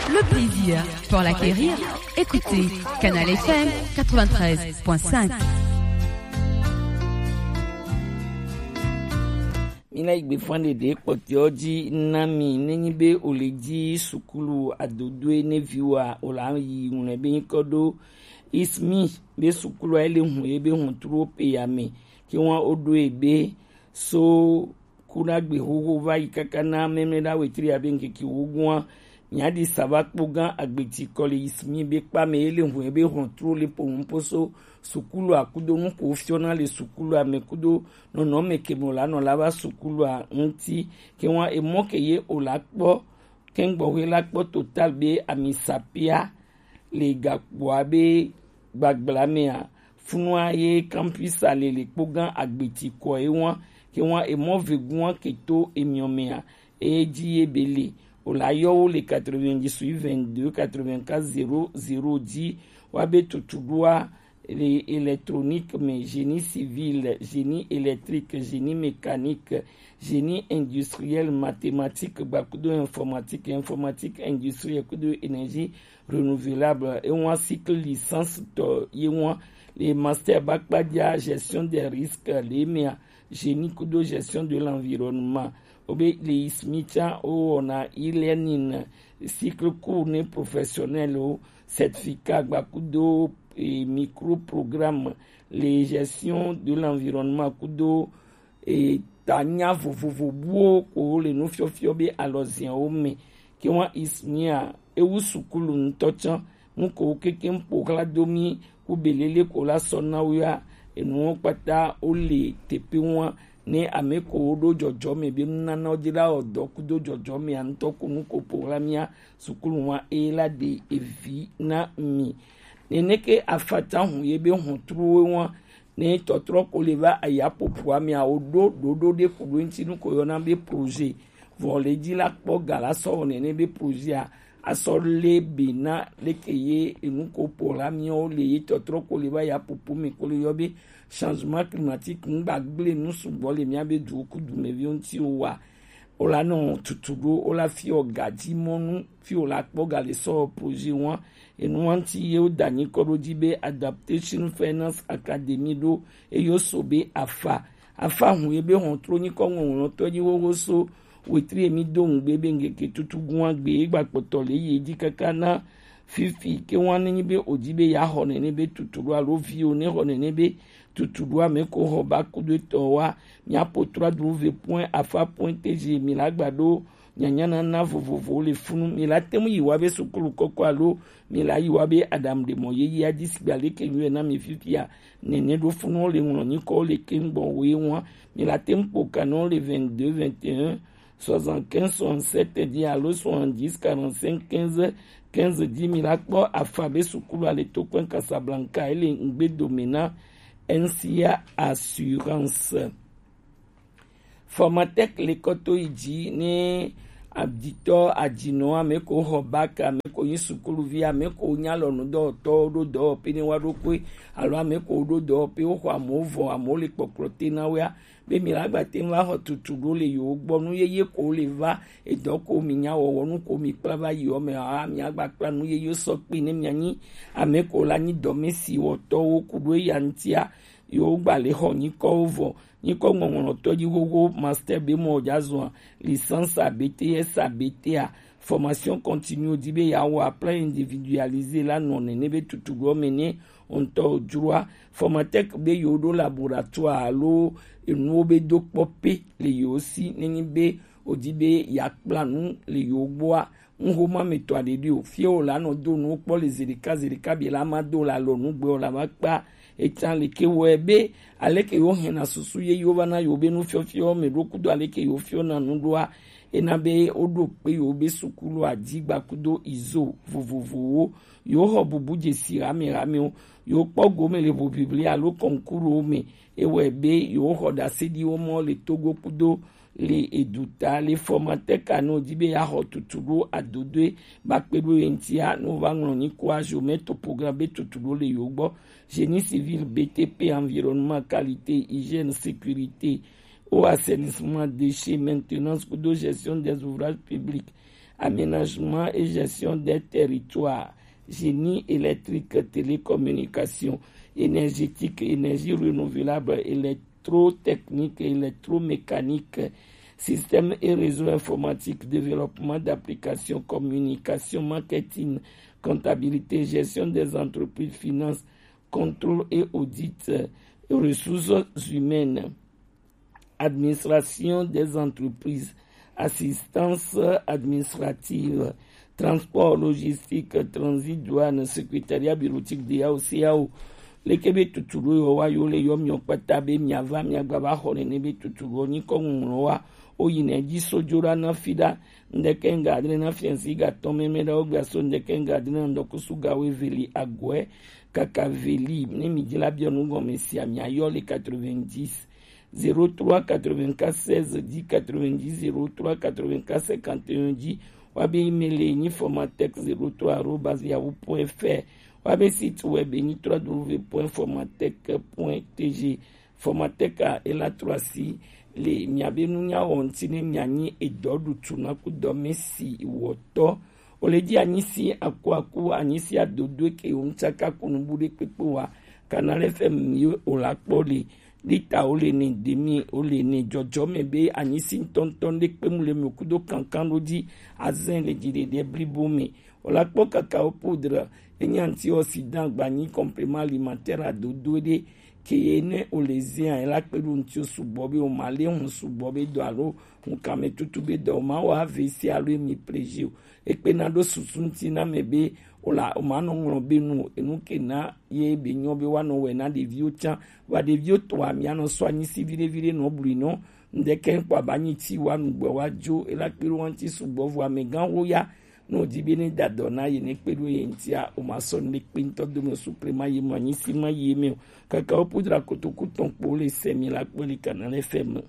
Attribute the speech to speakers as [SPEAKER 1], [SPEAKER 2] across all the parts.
[SPEAKER 1] le plaisir pour l'acquérir. Écoutez Canal FM 93.5.
[SPEAKER 2] Mina igbe fande de kpɔtɛ ɔdzi nami nenyi be ole dzi sukulu adodue neviwa ola yi ŋlɔ be nyikɔ do ismi be sukulu ele hu ebe hu tro pe yame ke wɔn odo ebe so kuna gbe xoxo va yi kaka na meme la wetri abe nkeke wogoa nyadi sava kpo gã agbeti kɔle ismi be kpame ele hu ebe hu tro le pomu poso sukulu akudo nuko fiona le sukulu ame kudo nono me kemo la no lava sukulu a nti ke wa emoke ye olakpo kengbo we lakpo total be amisapia le gakpo abe gbagblame a funua ye campus ale le kpogan agbeti ko e won ke wa emovegun keto emiome a eji ebele olayo le 98 22 84 00 di wa be tutudua les électroniques, mais génie civil, génie électrique, génie mécanique, génie industriel, mathématiques, bakudo informatique, informatique industrielle, kudo énergie renouvelable, et un cycle licence, les master bakpadia, gestion des risques, les MEA, génie kudo gestion de l'environnement, les ISMITA, on a e-learning, cycle court professionnel, certificat, bakudo et micro-programmes, les gestions de l'environnement, kudo et tanya vovovobuo ko le no fiofio be alozien ome ke wa ismia e usukulu ntocha nko keke mpokla domi ku belele ko la sona wia enu pata ole tepe wa ne ameko do jojo me bi nana odira odo kudo jojo me antoko nko programia sukulu wa e la de evi na mi neneke afata hu yebe hu truwe wa ne totro ko leva aya popua mi a odo dodo de kudo ntinu ko yona be projet vole di la po gala so ne be projet a so le bina le keye enu ko pola mi o le totro ko leva ya popu mi ko le yobe changement climatique ngbagle nu subo le mi abe du kudu me vi onti o wa ola no tutugo ola fi ogaji monu fi ola po gale so projet won enu anti ye dani koroji be adaptation finance academy do e yo sobe afa hu ebe hon troni ko won to ji wo so wetri emi do ngbe ngeke tutugun agbe igbapoto le ye di kakana fifi ke wan ni be ojibe ya ho ne be tuturu alo fi o ne ho ne be tuturu ame ko ho ba ku de to wa nya potra .afa.tg mi lagbado nyanyana na vovovo le funu mi la temu yiwa be sukulu koko alo mi la yiwa be adam de moye ya disgbale ke nwe na mi fifia nene do funu le won ni ko le kembo we won mi la tempo canon le 22 21 75 67 di alo 70 45 15 15 10 mi la po afabe sukulu ale to kwen Casablanca ele ngbe domina NCA assurance Formatec le koto iji ne abdito ajino ameko hobaka ameko yisukulu via ameko nyalo no do pini warokwe alo ameko do pe o amovo amole poproteina we be milagba tin la hotutugo le yo gbonu yeye ko le va edoko mi nya wo nu ko mi plava yo me mi agba planu yeye so pe ni miani ameko la ni domesi wo to wo kudo yantia yo gbale ho ni ko ovo ni ko ngomoro toji gogo master be mo jazwa licence à BTS à BTA formation continue dibe ya wa plan individualisé la non ne be tutugo mene on to droit Formatec be yodo laboratoire lo enu be do popé le yo si neni be odibe ya planu le yo boa ngoma metode dio fio la no do no po les zerika bi la ma do la lo nu gbe la ma pa etan le ke webe aleke yo hena susu ye yo bana yo be no fio me dokudo aleke yo fio na ndoa enabe odo pe yo be sukulu ajigba kudo izo vovovo yo hobubu jesi rami yo pogo me le bo biblia lo konkuru me ewebe yo hoda sedi o mo le togo kudo le eduta le Formatec ano dibe ya hotuturo adodwe bakpedo entia no vanglo ni kwa jome topograbe tuturo le yogbo génie civil BTP environnement qualité hygiène sécurité eau assainissement déchets maintenance de gestion des ouvrages publics aménagement et gestion des territoires, génie électrique, télécommunications, énergétique, énergie renouvelable, électrotechnique, électromécanique, système et réseau informatique, développement d'applications, communication, marketing, comptabilité, gestion des entreprises, finances, contrôle et audit, ressources humaines, administration des entreprises, assistance administrative, transport, logistique, transit, douane, secrétariat bureautique de CAO. Les Québec tuturu yo wa yo le yo mio pata be miava miagaba hone ne be tuturu ni ko nwa o yineji sojura na fida ndeke ngadre na fiansi ga tome me da ogba so ndeke ngadre na ndokusu ga weveli agwe kakaveli ne midila bionu go mesia mi ayo le 90 03 84 16 10 90 03 84 51 10 wabi email ni formatex 03@yahoo.fr wabi site web ni www.formatec.tg Formatec et la 3C le miabenu nya ontine nyanyi edodu tunaku domesi woto oledi anyisi akwaku anyisi adodo ke unchaka kunubude pepewa Canal FM yo olakpole lita ole ni demi ole ni jojo mebe anyisi tonton de pemule mekudo kankan lodi azen le dire de blibome olakpo kakao poudre enyi antioxydant gbani complément alimentaire adodo de keyene olezia ela pelu ntio subobe o male hun subobe do alo hun kame tutube do ma wa vesi alo mi plejio ekpenado susunti na mebe ola o mano ngrobe nu enuke na ye be nyobe wa no we na de viota wa de vioto amiano so anyi sivile vile no bruno ndeke kwa banyi ti wa nu gbo wa jo ela pelu anti subovo amegan hoya no dibene dadona ye ne pelu yentia o mason le pinto de mo suprema ye manyi sima ye me kakao poudre kotoku tonpo le semi la poli Canal FM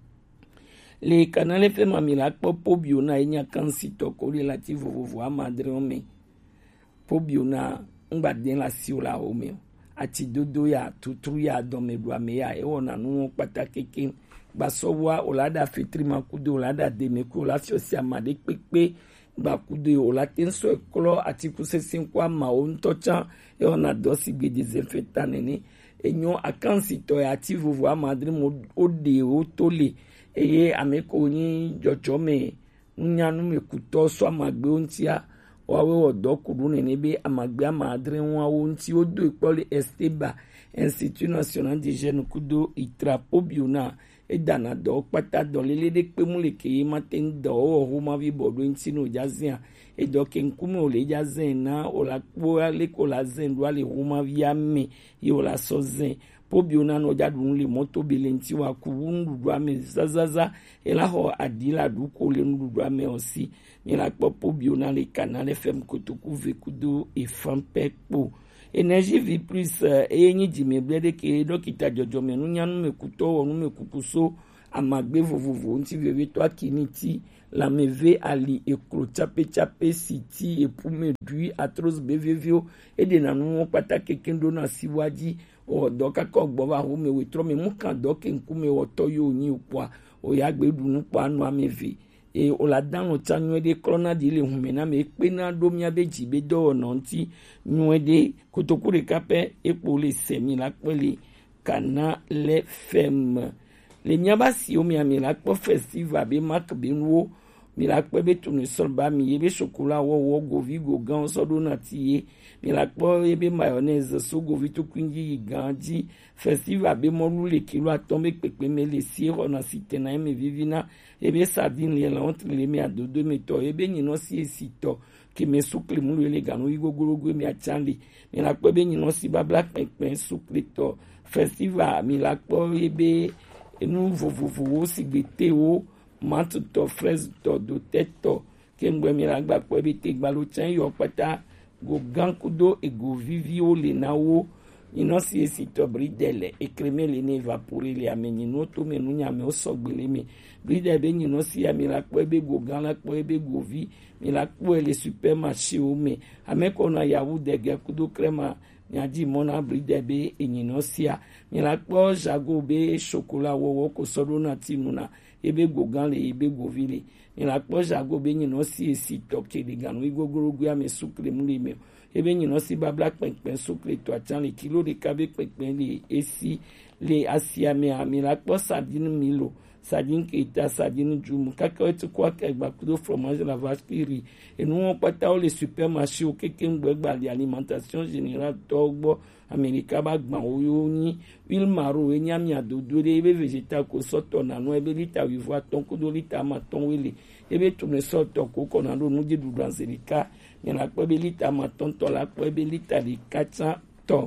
[SPEAKER 2] le Canal FM mi la popo biona enya kansito ko relative vovo amadre ome po biona ngba den la si ola ome ati dodo ya tutru ya dome bua me ya e wona nu patake kin gba sowa olada fitri makudo olada de meko la fiosi amade pepe gba kudo ola tenso eklo ati kusesin kwa ma on tocha e wona dosi gbe desinfectant nene enyo akansito ya ati vovo amadre mo ode o tole eye ameko ni jojome nyanu mekuto so amagbe ontia wawe odokuru nebe amagbe amadre won onti odo ipole Esteba Institut National des Jeunes kudo itrapo biona edana do pata do lelede pemule ke maten do ho ma vi bodo ntino jazia edoke nkume ole jazen na olakpo ale ko la zen do ale ho ma vi ame yola sozen pobiona no jadun le moto belenti wa kuwundu do ame zazaza elaho adila du ko le ndu do ame osi ni la pobiona le Canal FM kotoku vekudo e fampepo énergie vie plus enyi jimeblede ke dokita jojo menu nyanu mekuto wonu mekukuso amagbe vovovo nti veve to akiniti la meve ali ekro chape siti epume dui atros bevevio edena nu patake kendo na siwaji o doka ko gboba ho me wetro me mukan doke nkume oto yo nyi upwa o ya gbedu nu pa anu ameve e oladano chanwe de klona di le humena me pena do mia beji be do nonti nwe de kotokure kape epo le semi la pele Canal FM le miaba si o mi amila po festival be mak benwo mi la pe be tunu solba mi ebe chocolat wo govi go gan so do na tie mi la po ebe mayonnaise so govi to kwinji ganji festival be mo lu le kilo atombe pepe me le siro na sitena me vivina ebe sardine le entre le mi adodo me to ebe nyino si esito ki me sukle mu le ganu igogorogo mi achandi mi la po be nyino si ba black pen sukle to festival mi la po ebe enu vovovo si gbete o matuto fraise to do teto kengbe mi la gba po ebe te gba lo chan yo pata go gankudo e go vivio le nawo ino si esito bridele e creme le ne evaporer le ameni no to menu nya me o sogbele mi bridele be nyino si ami la po ebe go gan la po ebe go vi mi la kpo le supermarché o me ameko na yawu dege kudo krema nyaji mona bride be enyino sia mi la kpo jago be chocolat wo ko sodo na tinuna ebe gogan le ebe govile mi la kpo jago be nyino si toke de ganu igogorogu ame sukle mule me ebe nyino si babla penpen sukle to achan le kilo de kabe penpen le esi le asia me mi la kpo sardine milo sardine keta sardine jumu cacahuète quoi kegba kudo fromage la vache qui rit et nous on pata les supermarchés au keken gbegba de alimentation générale togbo america ba gban oyo ni huile maro enya mi adodo de ebe vegetal ko soto na no ebe lita wivo aton kudo lita ma ton wele ebe tourne soto ko kona do nu di du branzerika ni la ko ebe lita ma ton to la ko ebe lita di 400 ton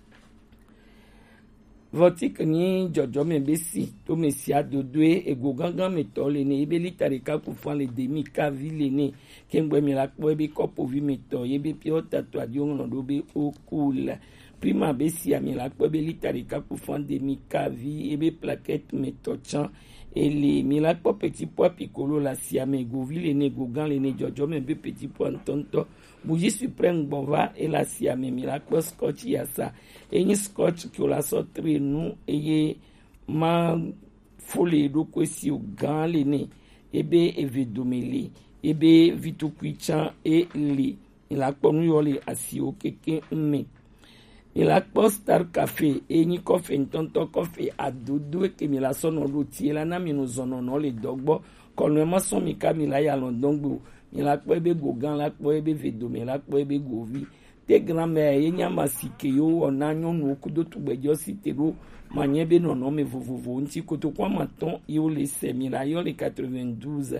[SPEAKER 2] Votik ni jojo me besi to me si adodwe ego gangan me to le ne ebe litarika ku fan le demi ka vile ne kengbe mi la po ebe kopo vi me to ebe pio tato adio ngondo be o cool prima besi a mi la po ebe litarika ku fan demi ka vi ebe plaquette me to chan ele mi la po petit pois piccolo la si a me go vile ne go gan le ne jojo me be petit pois tonto bougie suprême bova et la si a me mi la po scotch ya sa eni scotch que la sortre nous eye ma folie do kwesi o gan le ne ebe evedomele ebe vitukwicha e li la ponu yole asi o keke me la po star café eni coffee ntonto coffee adodo ke mi la sono do ti la na mi no zono no le dogbo kono mo so mi ka mi la ya londongbo mi la po ebe go gan la po ebe vedomele la po ebe go vi te grand-mère yenya masike yo onanyo no kudo tugbejo sitero manyebe nono me vovovo nti koto kwa maton yo le semira yo le 92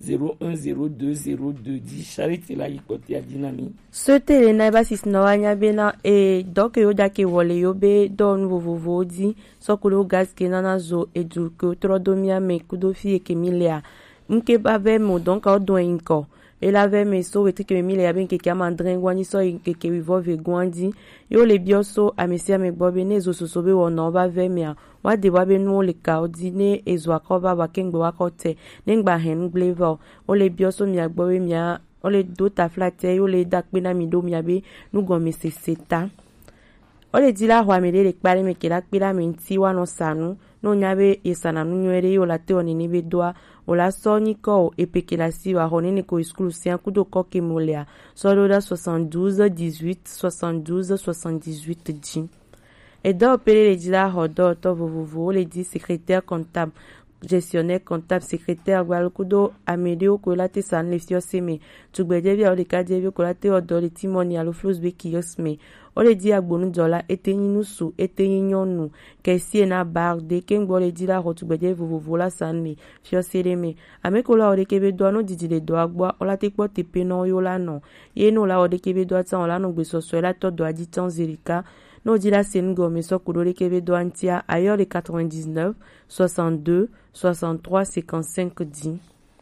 [SPEAKER 2] 01020210 charité la ikote ya dinami
[SPEAKER 3] sote le na ba sisno wanya bena e donc yo dake wole yo be don vovovo di sokulo gas ke nana zo edu ko trodomia me kudo fi ekemilia mke ba ve mo donc o do inko et la ve me so weti ke mile ya ben ke kamandren gwani so ke wivo ve gwandi yo le bioso amesia me bobe ne zo sosobe wona ba ve me wa de wa be no le ka odine ezo akoba wa kengbe wa kote nengba hen glevo o le bioso mi agbowe mi o le do ta flate yo le dakpe na mi do mi abe nu go me seseta o le dila hwa me le kpare me ke la kpira me nti wa no sanu no nyabe esana nu nyere yo la te onini be doa o la soni ko epekela si wa honene ko iskulu si akudo ko ke molea solo da 72 18 72 78 10 et do pele le dila hodo to vovovo le di secrétaire comptable gestionnaire comptable secrétaire gwalkudo amelio ko la te san le fio seme tugbede via o le kadevio ko la te odo le timoni alo flus be kiosme o le di agbonu dola etenyinu su etenyonu kesi na barde kengbo le di la hotugbede vovovo la sanme fio seleme ameko la o de kebe do no didi le do agbo o la te po te peno yo la no ye no la o de kebe do tan o la no gbe soso la to do adi tan zerika no di la sengo me so kudo le kebe do antia ailleurs le 99 62 63 55 10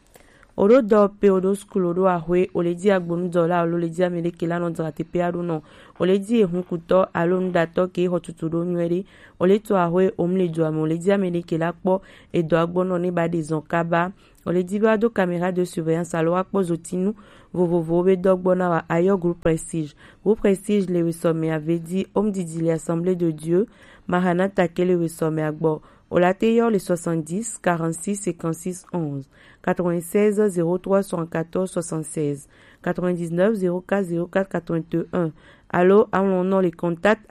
[SPEAKER 3] Odo do pe odo skulo do ahwe o le di agbonu dola o le di amele ke la no dra te pe adu no o le di ehun kuto alo nda to ke hotutu do nwere o le to ahwe o mle do amo o le di amele ke la po e do agbono ne ba de zon kaba o le di ba do caméra de surveillance alo akpo zotinu vovovo be do gbona wa ayo groupe prestige le resome avait dit homme didi l'assemblée de Dieu mahana takele resome agbo Olateyor les 70 46 56 11 96 03 74 76 99 04 04 81 Allo allons les contacts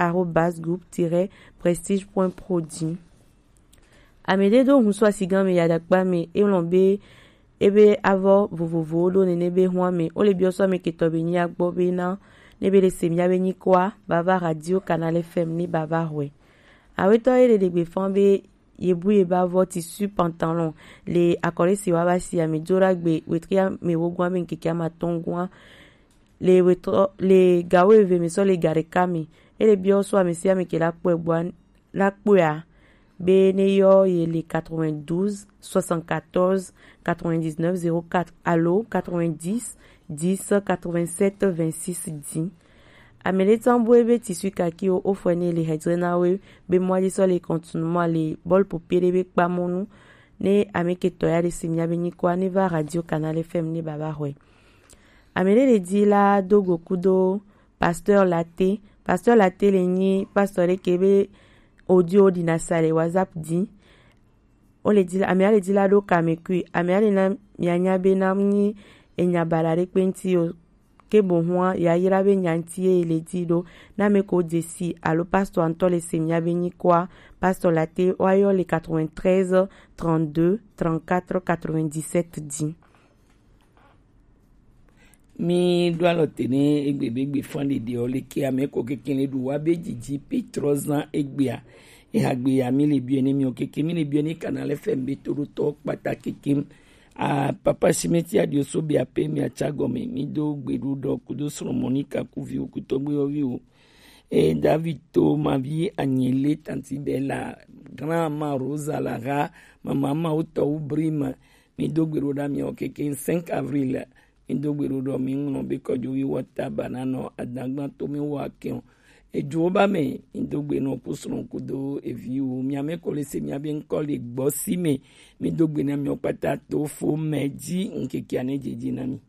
[SPEAKER 3] @groupe-prestige.prodi Amede do hunso asigan me yadakpa me elombe ebe avo vovovo do nenebe hwa me ole bioso me ketobe ni agbo be na nebe le semia be ni kwa baba radio canal FM ni baba hwe aweto ele de gbe fambe yebu eba vo tissu pantalon le akore si waba si amedora gbe wetria me wogwa me nkeke amatongwa le wetro le gawe ve me so le gare kami ele bioso amesi ameke la po ebwan la po ya be ne yo ye le 92 74 99 04 allo 90 10 87 26 10 Amele tambo ebe tissu kaki o ofwene le hedrena we be mwali so le continuement le bol popere be kpamonu ne ameke toya de simia be ni kwa ne va radio canal FM ne baba hwe amele le di la dogo kudo pasteur Laté le nyi pasteur kebe audio di na sale WhatsApp di o le di amele le di la do kamekui amele na mianya be na nyi enyabala rekpenti o ke bonhwa ya yira be nyantie le di do na me ko desi alo pasteur Antole semia be nyi kwa pasteur Laté oyo le 93 32 34 97 di
[SPEAKER 2] mi do alo tene egbe fande de ole ke ameko kekele du wa be jiji petrozan egbea e hagbe ya mi le biene mi o keke mi le biene Canal FM be toro to pataki kim a papa simeti adio so bi ape mi achagome mi do gbedu do kudo sro Monica kuvi okutogbe ovi o e David to ma vie Agnele tanti bella grandma Rosa Lara mama auto ubrima mi do gbedu da mi o keke 5 avril indogberu do mi no be ko ju wi wata banano adagba to mi wa kion ejo ba me indogbe no kusrun kudo eviu mi ame ko le se mi abi nko le gbo si me mi dogbe na mi opata to fo meji nkeki ane jeji na mi